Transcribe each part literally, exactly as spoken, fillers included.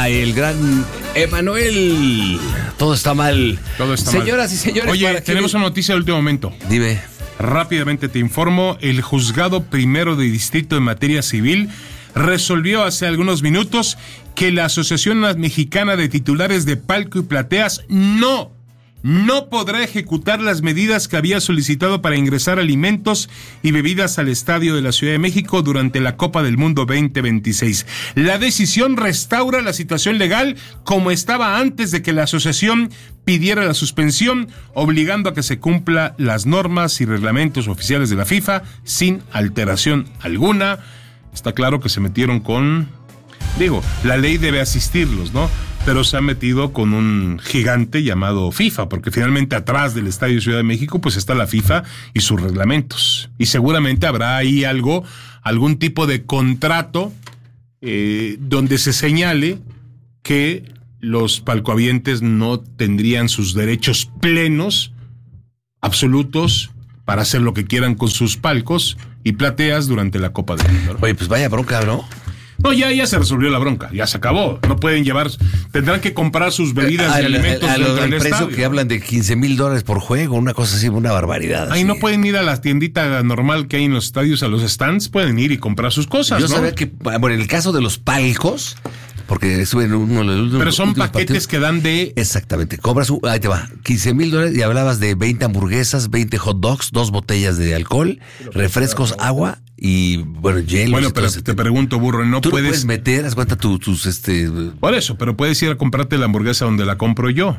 el gran Emanuel. Todo está mal. Todo está Señoras mal. y señores. Oye, tenemos una noticia de último momento. Dime. Rápidamente te informo, el juzgado primero de distrito en materia civil resolvió hace algunos minutos que la Asociación Mexicana de Titulares de Palco y Plateas no, no podrá ejecutar las medidas que había solicitado para ingresar alimentos y bebidas al Estadio de la Ciudad de México durante la Copa del Mundo veinte veintiséis. La decisión restaura la situación legal como estaba antes de que la asociación pidiera la suspensión, obligando a que se cumpla las normas y reglamentos oficiales de la FIFA sin alteración alguna. Está claro que se metieron con... Digo, la ley debe asistirlos, ¿no? Pero se ha metido con un gigante llamado FIFA, porque finalmente atrás del Estadio de Ciudad de México pues está la FIFA y sus reglamentos. Y seguramente habrá ahí algo, algún tipo de contrato eh, donde se señale que los palcohabientes no tendrían sus derechos plenos, absolutos, para hacer lo que quieran con sus palcos y plateas durante la Copa del Mundo. Oye, pues vaya bronca, ¿no? No, ya, ya se resolvió la bronca, ya se acabó. No pueden llevar, tendrán que comprar sus bebidas y alimentos a, a, a dentro del precio estadio. Que hablan de quince mil dólares por juego, una cosa así, una barbaridad. Ahí así. no pueden ir a la tiendita normal que hay en los estadios, a los stands, pueden ir y comprar sus cosas, Yo ¿no? sabía que, bueno, en el caso de los palcos, porque estuve en uno de los últimos Pero son paquetes partidos, que dan de... Exactamente, cobras, un, ahí te va, quince mil dólares y hablabas de veinte hamburguesas, veinte hot dogs, dos botellas de alcohol, refrescos, agua y, bueno, hielos. Bueno, pero te pregunto, burro, no Tú puedes... no puedes meter, haz cuenta tu, tus, este... Por eso, pero puedes ir a comprarte la hamburguesa donde la compro yo.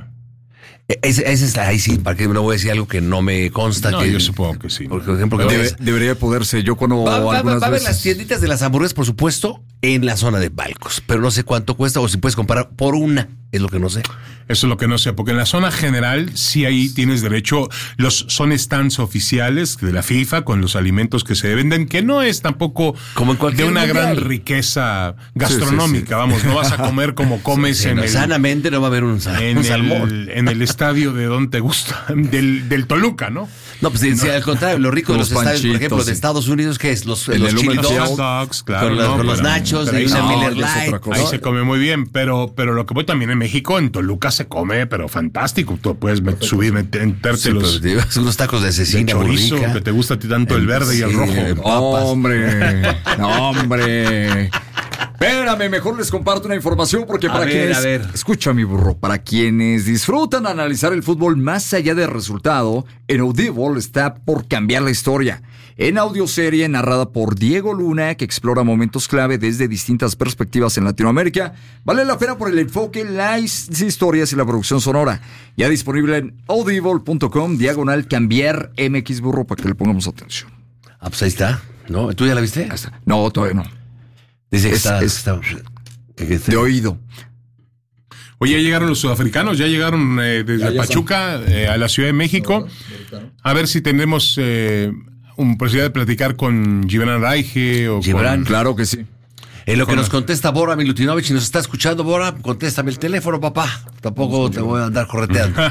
Ese, ese está ahí sí, para que no voy a decir algo que no me consta. No, que, yo supongo que sí. Por ejemplo, que Debe, vayas- debería poderse. Yo cuando Va, va, algunas va a haber veces... las tienditas de las hamburguesas, por supuesto, en la zona de palcos. Pero no sé cuánto cuesta o si puedes comprar por una. Es lo que no sé. Eso es lo que no sé, porque en la zona general sí ahí tienes derecho, los son stands oficiales de la FIFA con los alimentos que se venden, que no es tampoco Como en cualquier de una mundial. gran riqueza gastronómica, Sí, sí, sí. vamos, no vas a comer como comes Sí, en, no, el, sanamente no va a haber un, sal- en, un salmón. el, en el estadio de donde te gusta, del, del Toluca, ¿no? No, pues si, si al contrario, lo rico de los, Los estadios, por ejemplo, panchitos, de sí. Estados Unidos, ¿qué es? Los, En los el chili Lumen dogs, Field. Hot dogs, claro, con, las- no, con los pero- nachos pero y ahí una no, Miller ya es Lite. otra cosa. Ahí ¿no? se come muy bien, pero, pero lo que voy también en México, en Toluca se come, pero fantástico. Tú puedes met- subir, met- meterte Sí, los pero te llevas unos tacos de de cecina muy chorizo, rica. que te gusta a ti tanto el verde y el Sí, rojo. el- papas. Hombre, no, hombre. Espérame, mejor les comparto una información porque A para ver, quienes... a ver. Escucha, mi burro. Para quienes disfrutan analizar el fútbol más allá del resultado, en Audible está por cambiar la historia. En audioserie narrada por Diego Luna, que explora momentos clave desde distintas perspectivas en Latinoamérica, vale la pena por el enfoque, las historias y la producción sonora. Ya disponible en audible.com, diagonal cambiar M X burro, para que le pongamos atención. Ah, pues ahí está. ¿No? ¿Tú ya la viste? Ahí está. No, todavía no. Dice que Es- está, es- está- que está- De oído. Oye, ya llegaron los sudafricanos, ya llegaron eh, desde Ya, ya Pachuca eh, a la Ciudad de México. A ver si tenemos eh, un posibilidad de platicar con Gibran Araige o Gibran. con... Claro que sí. En lo que Con- nos contesta Bora Milutinovich, y nos está escuchando, Bora, contéstame el teléfono, papá. Tampoco te voy a andar correteando.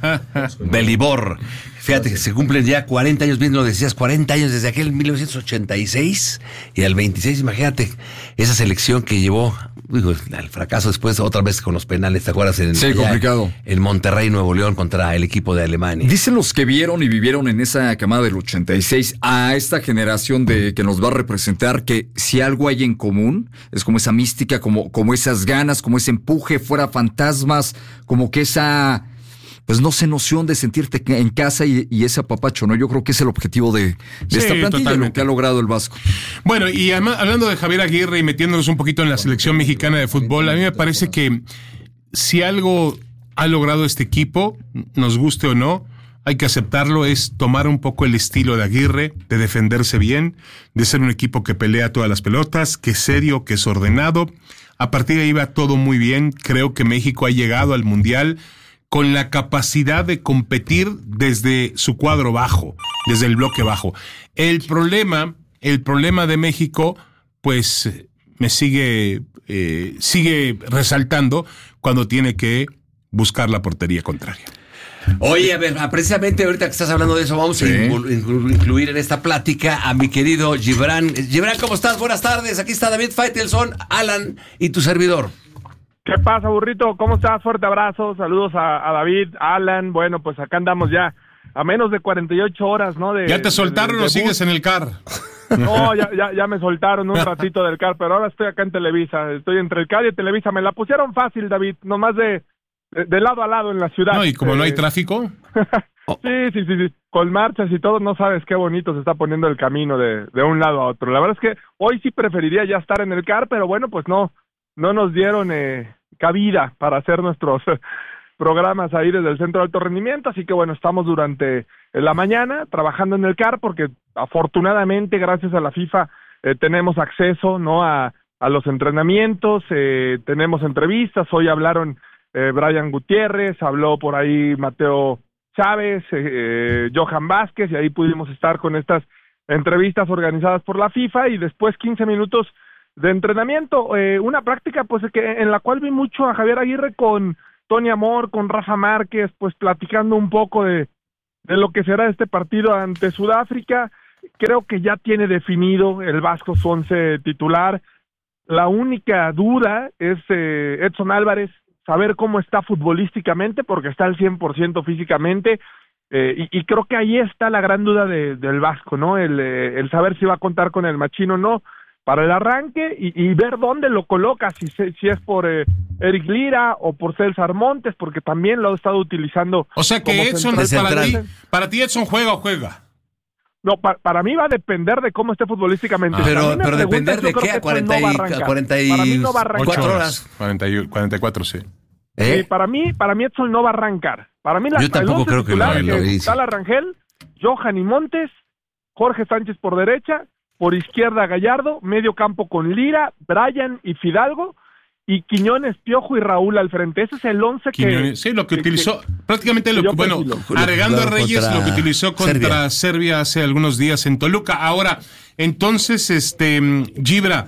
Belibor. Fíjate que se cumplen ya cuarenta años, bien lo decías, cuarenta años desde aquel mil novecientos ochenta y seis. Y al veintiséis, imagínate, esa selección que llevó, digo, al fracaso después otra vez con los penales, ¿te acuerdas? En, Sí, allá complicado. En Monterrey, Nuevo León, contra el equipo de Alemania. Dicen los que vieron y vivieron en esa camada del ochenta y seis a esta generación de que nos va a representar que si algo hay en común es como esa mística, como, como esas ganas, como ese empuje fuera fantasmas, como que esa, pues no sé, noción de sentirte en casa y, y ese apapacho, ¿no? Yo creo que es el objetivo de, de Sí, esta plantilla, lo totalmente. que ha logrado el Vasco. Bueno, y además, hablando de Javier Aguirre y metiéndonos un poquito en la selección mexicana de fútbol, a mí me parece que si algo ha logrado este equipo, nos guste o no, hay que aceptarlo, es tomar un poco el estilo de Aguirre, de defenderse bien, de ser un equipo que pelea todas las pelotas, que es serio, que es ordenado. A partir de ahí va todo muy bien. Creo que México ha llegado al Mundial con la capacidad de competir desde su cuadro bajo, desde el bloque bajo. El problema, el problema de México, pues me sigue, eh, sigue resaltando cuando tiene que buscar la portería contraria. Oye, a ver, precisamente ahorita que estás hablando de eso, vamos Sí. a inclu- inclu- incluir en esta plática a mi querido Gibran. Gibran, ¿cómo estás? Buenas tardes. Aquí está David Faitelson, Alan y tu servidor. ¿Qué pasa, burrito? ¿Cómo estás? Fuerte abrazo, saludos a, a David, a Alan. Bueno, pues acá andamos ya a menos de cuarenta y ocho horas, ¿no? De, ¿Ya te soltaron o sigues en el car? No, ya, ya, ya me soltaron un ratito del car, pero ahora estoy acá en Televisa. Estoy entre el car y Televisa. Me la pusieron fácil, David, nomás de, de, de lado a lado en la ciudad. No, y como eh, no hay tráfico. sí, sí, sí, sí. Con marchas y todo, no sabes qué bonito se está poniendo el camino de, de un lado a otro. La verdad es que hoy sí preferiría ya estar en el car, pero bueno, pues no, no nos dieron eh, cabida para hacer nuestros programas ahí desde el Centro de Alto Rendimiento, así que bueno, estamos durante la mañana trabajando en el car porque afortunadamente gracias a la FIFA eh, tenemos acceso, ¿no? a, a los entrenamientos, eh, tenemos entrevistas, hoy hablaron eh, Brian Gutiérrez, habló por ahí Mateo Chávez, eh, Johan Vázquez, y ahí pudimos estar con estas entrevistas organizadas por la FIFA y después quince minutos de entrenamiento, eh, una práctica pues que en la cual vi mucho a Javier Aguirre con Tony Amor, con Rafa Márquez, pues platicando un poco de, de lo que será este partido ante Sudáfrica. Creo que ya tiene definido el Vasco su once titular. La única duda es eh, Edson Álvarez, saber cómo está futbolísticamente, porque está al cien por ciento físicamente, eh, y, y creo que ahí está la gran duda de, del Vasco, ¿no? El, eh, el saber si va a contar con el Machín o no para el arranque y, y ver dónde lo coloca, si, si es por eh, Eric Lira o por César Montes, porque también lo ha estado utilizando. O sea que como Edson, central. para ti, para ti Edson juega o juega. No, pa, para mí va a depender de cómo esté futbolísticamente. Ah, pero pero depender de qué, a cuarenta y cuatro horas. cuarenta y cuatro, sí. ¿Eh? Sí, para mí, para mí Edson no va a arrancar. Para mí la, Yo tampoco creo que lo, lo dice. Tala Rangel, Johan y Montes, Jorge Sánchez por derecha, por izquierda Gallardo, medio campo con Lira, Brian y Fidalgo, y Quiñones, Piojo y Raúl al frente. Ese es el once que... Sí, lo que, que utilizó, que, prácticamente lo que, bueno, agregando a Reyes, lo que utilizó contra Serbia. Serbia hace algunos días en Toluca. Ahora, entonces, este, Gibra,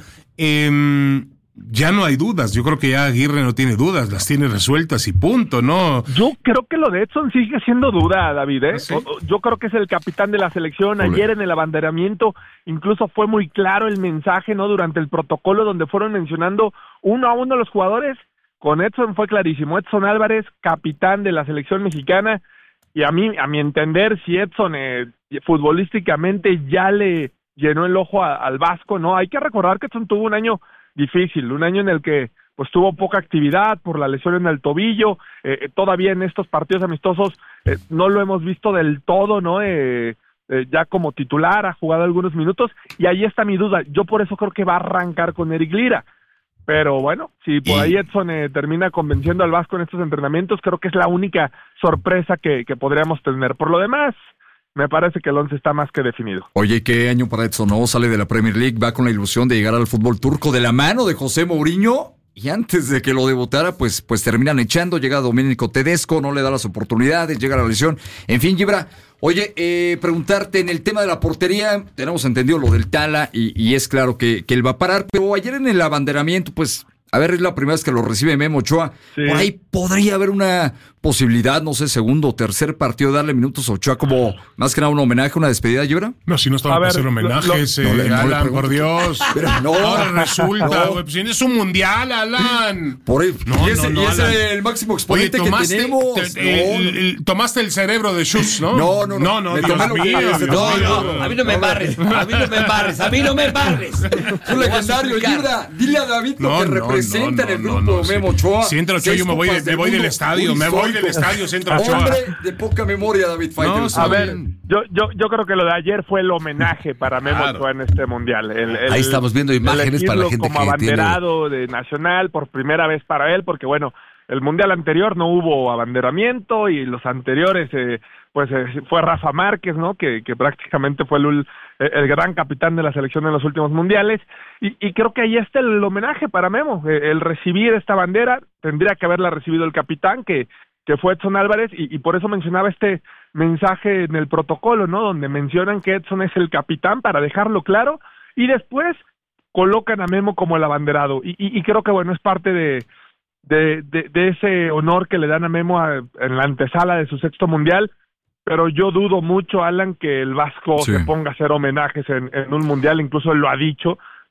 eh, ya no hay dudas. Yo creo que ya Aguirre no tiene dudas, las tiene resueltas y punto, ¿no? Yo creo que lo de Edson sigue siendo duda, David, ¿eh? ¿Sí? Yo creo que es el capitán de la selección. Olé. Ayer en el abanderamiento incluso fue muy claro el mensaje, ¿no? Durante el protocolo donde fueron mencionando uno a uno los jugadores. Con Edson fue clarísimo. Edson Álvarez, capitán de la selección mexicana. Y a mí, a mi entender, si Edson eh, futbolísticamente ya le llenó el ojo a, al Vasco, ¿no? Hay que recordar que Edson tuvo un año difícil, un año en el que pues tuvo poca actividad por la lesión en el tobillo, eh, todavía en estos partidos amistosos eh, no lo hemos visto del todo, ¿no? Eh, eh, ya como titular, ha jugado algunos minutos, y ahí está mi duda. Yo por eso creo que va a arrancar con Eric Lira, pero bueno, si por ahí Edson eh, termina convenciendo al Vasco en estos entrenamientos, creo que es la única sorpresa que, que podríamos tener. Por lo demás, me parece que el once está más que definido. Oye, ¿qué año para Edson? No, sale de la Premier League, va con la ilusión de llegar al fútbol turco de la mano de José Mourinho, y antes de que lo debutara, pues, pues terminan echando, llega Domenico Tedesco, no le da las oportunidades, llega la lesión. En fin, Gibra, oye, eh, preguntarte en el tema de la portería, tenemos entendido lo del Tala, y, y es claro que, que él va a parar, pero ayer en el abanderamiento, pues, a ver, es la primera vez que lo recibe Memo Ochoa, sí. Por ahí podría haber una posibilidad, no sé, segundo o tercer partido, darle minutos a Ochoa como más que nada un homenaje, una despedida, ¿Llora? No, si no estaba para hacer homenajes, lo, lo, eh, no, Alan, no por Dios. Pero no. Ahora resulta, güey, no. Pues tienes un mundial, Alan. Por ahí. No, y ese, no, no, y ese es el máximo exponente Oye, tomaste, que tenemos. Te, te, no. el, el, tomaste el cerebro de Schutz, ¿no? No, no, no. No, no, Dios mío. No, no, a mí no me embarres, a mí no me embarres, a mí no me embarres. Un legendario, Gibra. Dile a David lo que representa en el grupo Memo Ochoa. Si entra Ochoa, yo me voy del estadio, me voy del estadio, si entra Ochoa. Hombre de poca memoria, David Faitelson. No, a ver, yo, yo, yo creo que lo de ayer fue el homenaje para Memo claro. Ochoa en este mundial. El, el, Ahí estamos viendo imágenes para la gente como que abanderado tiene... de Nacional por primera vez para él, porque bueno, el mundial anterior no hubo abanderamiento y los anteriores, eh, pues eh, fue Rafa Márquez, ¿no? Que, que prácticamente fue el, el gran capitán de la selección en los últimos mundiales. Y, y creo que ahí está el homenaje para Memo, eh, el recibir esta bandera. Tendría que haberla recibido el capitán, que que fue Edson Álvarez, y, y por eso mencionaba este mensaje en el protocolo, ¿no? Donde mencionan que Edson es el capitán, para dejarlo claro, y después colocan a Memo como el abanderado, y, y, y creo que, bueno, es parte de, de, de, de ese honor que le dan a Memo a, en la antesala de su sexto mundial, pero yo dudo mucho, Alan, que el Vasco sí. se ponga a hacer homenajes en, en un mundial, incluso él lo ha dicho,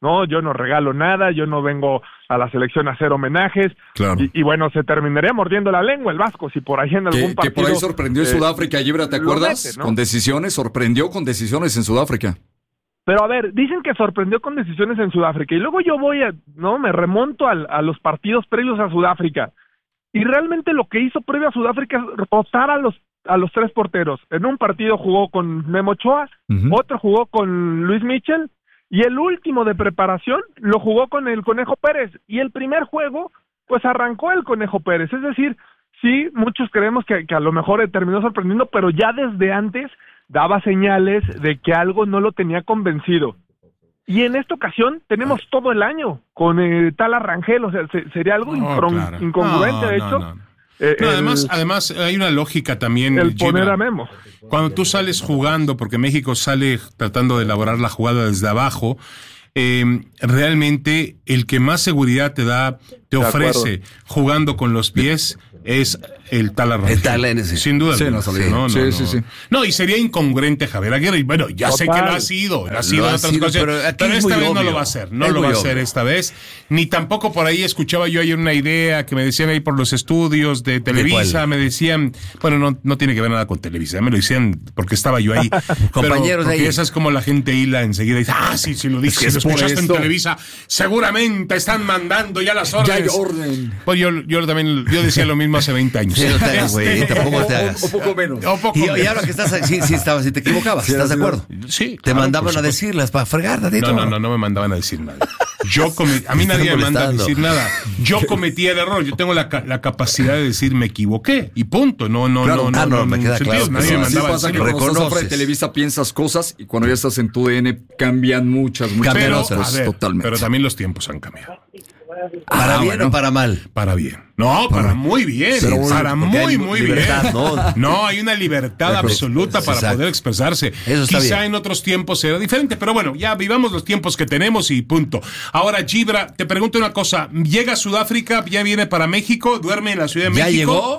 no, yo no regalo nada, yo no vengo a la selección a hacer homenajes. Claro. Y, y bueno, se terminaría mordiendo la lengua el Vasco si por ahí en algún que, partido... que por ahí sorprendió en eh, Sudáfrica, Gibra, ¿te acuerdas? mete, ¿no? Con decisiones, sorprendió con decisiones en Sudáfrica. Pero a ver, dicen que sorprendió con decisiones en Sudáfrica y luego yo voy a, no, me remonto al, a los partidos previos a Sudáfrica y realmente lo que hizo previo a Sudáfrica es rotar a los a los tres porteros. En un partido jugó con Memo Ochoa, uh-huh. otro jugó con Luis Michel y el último de preparación lo jugó con el Conejo Pérez y el primer juego pues arrancó el Conejo Pérez, es decir, sí, muchos creemos que, que a lo mejor terminó sorprendiendo, pero ya desde antes daba señales de que algo no lo tenía convencido. Y en esta ocasión tenemos todo el año con eh, Tala Rangel, o sea, se, sería algo no, impron- claro. incongruente, no, de no, hecho. No, no. Eh, no, el, además, además hay una lógica también. El Gibra. poner a Memo. Cuando tú sales jugando, porque México sale tratando de elaborar la jugada desde abajo, eh, realmente el que más seguridad te da, te ofrece jugando con los pies, es el Tala Rangel. El Tala en ese. Sin duda. Sí, no, no, no, sí, no. sí, sí. No, y sería incongruente Javier Aguirre. Y bueno, ya Total. sé que lo ha sido. Lo ha sido Lo en ha otras sido, cosas. pero Pero, aquí es esta muy vez no obvio. lo va a hacer. No Es lo va a muy hacer obvio. esta vez. Ni tampoco por ahí escuchaba yo ayer una idea que me decían ahí por los estudios de Televisa. cuál? Me decían, bueno, no, no tiene que ver nada con Televisa. Me lo decían porque estaba yo ahí. Compañeros pero, de ahí. porque esa es como la gente hila enseguida y dice, ah, sí, sí, lo dices, que si lo es por escuchaste en esto. Televisa. Seguramente están mandando ya las Ya hay órdenes. orden. Pues yo, yo también, yo decía lo mismo hace veinte años. Sí, no te hagas, güey, Este, tampoco te O, hagas. o poco menos. o poco Y, y menos. ahora que estás sí, sí estabas, si te equivocabas, Sí, ¿estás de sí, acuerdo? Sí, Te claro, mandaban por a supuesto. decirlas para fregar, Tadito. No, no, no, no me mandaban a decir nada. Yo cometí, a mí Están nadie me manda a molestando. decir nada. Yo cometí el error. Yo tengo la, ca- la capacidad de decir me equivoqué y punto. No, no, Claro. no, no, Ah, no, no, me no, queda no, claro sentido. que Nadie sí. me Así mandaba a pasa que decir. cuando estás afuera de reconoces. Televisa piensas cosas y cuando ya estás en tu D N cambian muchas, muchas Cambian Pero, otras, a ver, totalmente. pero también los tiempos han cambiado. ¿Para Ah, bien bueno. o para mal? Para bien. No, para muy bien. Pero, para porque muy, hay muy libertad, bien. ¿no? No, hay una libertad absoluta para Exacto. poder expresarse. Eso está Quizá bien. en otros tiempos era diferente, pero bueno, ya vivamos los tiempos que tenemos y punto. Ahora, Gibra, te pregunto una cosa. Llega a Sudáfrica, ya viene para México, duerme en la Ciudad de ¿Ya México. llegó?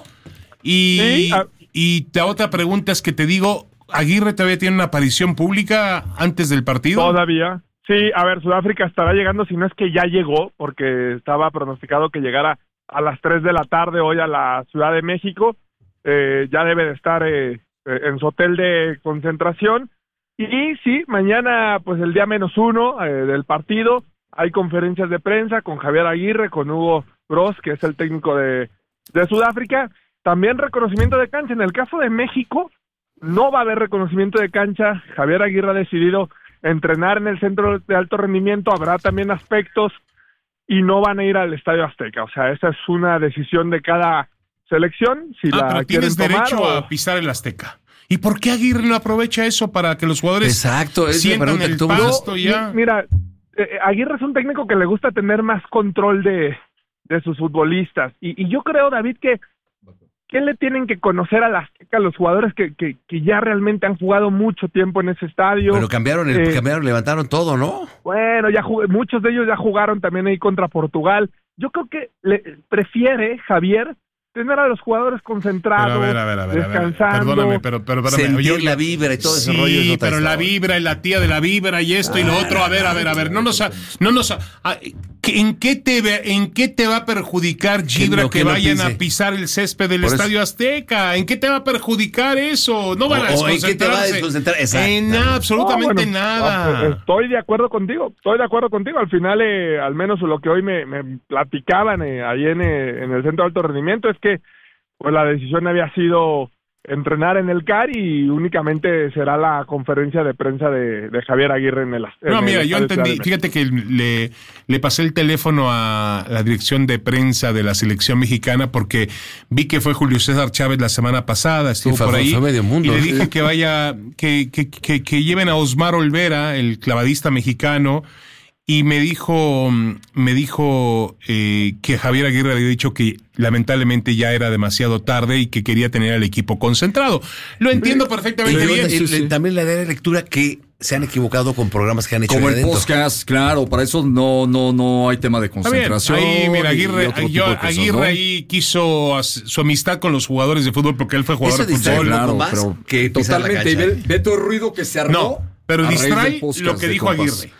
Y, Sí, ah. y la otra pregunta es que te digo, ¿Aguirre todavía tiene una aparición pública antes del partido? Todavía. Sí, a ver, Sudáfrica estará llegando, si no es que ya llegó, porque estaba pronosticado que llegara a las tres de la tarde hoy a la Ciudad de México. Eh, ya debe de estar eh, eh, en su hotel de concentración. Y sí, mañana, pues el día menos uno eh, del partido, hay conferencias de prensa con Javier Aguirre, con Hugo Broz, que es el técnico de, de Sudáfrica. También reconocimiento de cancha. En el caso de México, no va a haber reconocimiento de cancha. Javier Aguirre ha decidido entrenar en el centro de alto rendimiento, habrá también aspectos y no van a ir al Estadio Azteca. O sea, esa es una decisión de cada selección. Si ah, la pero quieren tienes tomar derecho o- a pisar el Azteca. ¿Y por qué Aguirre no aprovecha eso para que los jugadores Exacto, es la sientan pregunta el que tú- pasto No, ya? mi- Mira, eh, Aguirre es un técnico que le gusta tener más control de, de sus futbolistas. Y, y yo creo, David, que ¿qué le tienen que conocer a la Azteca los jugadores que, que, que ya realmente han jugado mucho tiempo en ese estadio? Pero cambiaron, el, Eh, cambiaron, levantaron todo, ¿no? Bueno, ya jugué- muchos de ellos ya jugaron también ahí contra Portugal. Yo creo que le prefiere Javier tener a los jugadores Pero concentrados, a ver, a ver, a ver, a ver. descansando. Perdóname, pero, pero, espérame. Sentir Yo- la vibra y todo ese sí, rollo es otra pero la historia. vibra y la tía de la vibra y esto y lo otro. A ver, a ver, a ver. No nos, ha- no nos, ha- a- ¿en qué te, ve- en qué te va a perjudicar, Gibra, no- que que no vayan pise? a pisar el césped del Por eso- Estadio Azteca? ¿En qué te va a perjudicar eso? No van a O- o ¿en qué te va a desconcentrarse. desconcentrar? Exacto. En nada, absolutamente No, bueno, nada. Estoy de acuerdo contigo, estoy de acuerdo contigo. Al final, eh, al menos lo que hoy me, me platicaban eh, ahí en, eh, en el centro de alto rendimiento es que pues la decisión había sido entrenar en el C A R y únicamente será la conferencia de prensa de, de Javier Aguirre en el en No, el mira, yo Estadio Ciudad entendí. de México. Fíjate que le, le pasé el teléfono a la dirección de prensa de la selección mexicana porque vi que fue Julio César Chávez la semana pasada, estuvo Sí, fue- por ahí. fue medio mundo. Y le dije que vaya, que, que, que, que lleven a Osmar Olvera, el clavadista mexicano. Y me dijo, me dijo eh, que Javier Aguirre había dicho que lamentablemente ya era demasiado tarde y que quería tener al equipo concentrado. Lo entiendo Y, perfectamente bien. y- y- sí, sí. también le daré lectura que se han equivocado con programas que han hecho Como ahí el adentro. podcast, claro, para eso no, no, no hay tema de Está bien, concentración. ahí, mira, y Aguirre, otro yo- tipo de cosas, Aguirre ¿no? ahí quiso hacer su amistad con los jugadores de fútbol porque él fue jugador Eso de distrae fútbol. un Claro, poco más pero que pisar la totalmente. Y cancha. ve, ve todo el ruido que se armó. No, pero a raíz distrae del podcast lo que de dijo compas. Aguirre.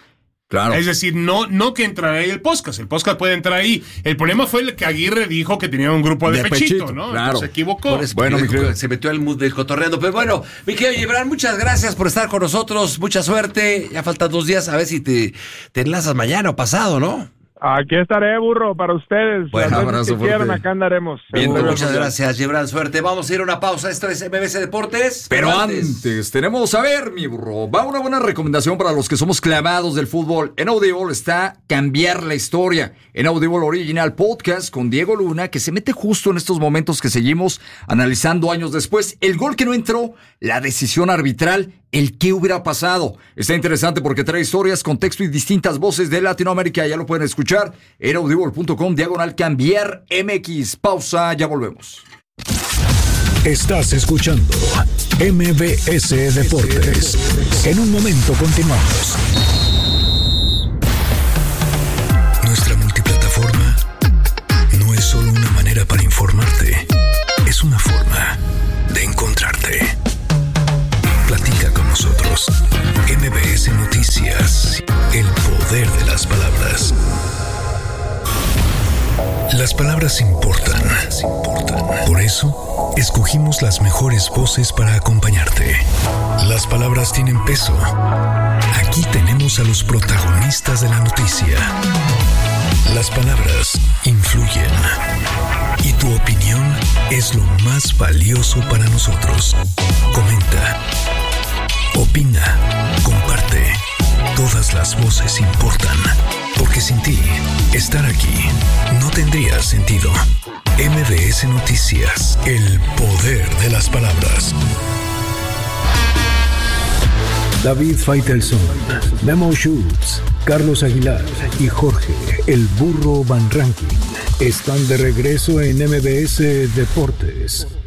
Claro. Es decir, no, no que entrara ahí el podcast. El podcast puede entrar ahí. El problema fue el que Aguirre dijo que tenía un grupo de, De pechito, pechito, ¿no? claro. Entonces se equivocó. Eso, Bueno, mi querido. se metió al mood del cotorreando. Pero bueno, mi querido Gibran, muchas gracias por estar con nosotros. Mucha suerte. Ya faltan dos días. A ver si te, te enlazas mañana o pasado, ¿no? Aquí estaré, burro, para ustedes. Bueno, Las veces abrazo que quieran, fuerte. acá andaremos. Bien, Seguro. muchas gracias, Gibran. Suerte. Vamos a ir a una pausa. Esto es M B C Deportes. Pero antes, tenemos, a ver, mi burro, va una buena recomendación para los que somos clavados del fútbol. En Audible está Cambiar la Historia. En Audible Original Podcast con Diego Luna, que se mete justo en estos momentos que seguimos analizando años después. El gol que no entró, la decisión arbitral, el qué hubiera pasado. Está interesante porque trae historias, contexto y distintas voces de Latinoamérica. Ya lo pueden escuchar en audible punto com, diagonal Cambiar M X. Pausa, ya volvemos. Estás escuchando M B S Deportes. En un momento continuamos. Nuestra multiplataforma no es solo una manera para informarte, es una forma de encontrarte. Platica con nosotros. M B S Noticias. El poder de las palabras. Las palabras importan. Por eso, escogimos las mejores voces para acompañarte. Las palabras tienen peso. Aquí tenemos a los protagonistas de la noticia. Las palabras influyen. Y tu opinión es lo más valioso para nosotros. Comenta. Opina. Comparte. Todas las voces importan. Porque sin ti, estar aquí no tendría sentido. M B S Noticias. El poder de las palabras. David Faitelson, Memo Schultz, Carlos Aguilar y Jorge, el burro Van Rankin, están de regreso en M B S Deportes.